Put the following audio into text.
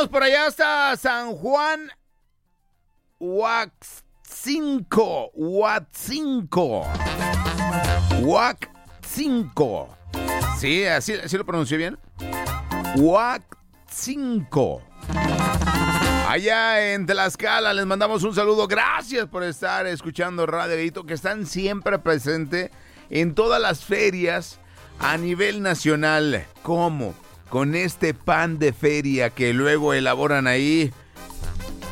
Vámonos por allá hasta San Juan Huacinco. Sí, así lo pronuncié bien. Huacinco. Allá en Tlaxcala les mandamos un saludo. Gracias por estar escuchando Radio Gallito, que están siempre presentes en todas las ferias a nivel nacional. ¿Cómo? Con este pan de feria que luego elaboran ahí